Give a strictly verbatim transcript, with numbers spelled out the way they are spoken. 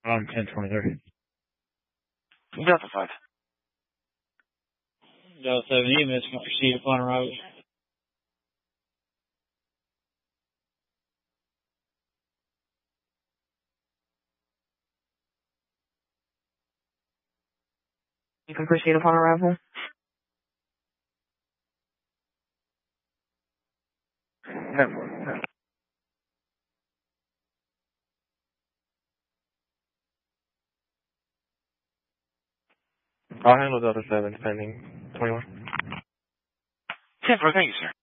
On ten twenty-three. Delta five. Delta seven, E M S can proceed upon arrival. You can proceed upon arrival. Network. I'll handle Delta seven pending twenty-one. ten four, thank you, sir.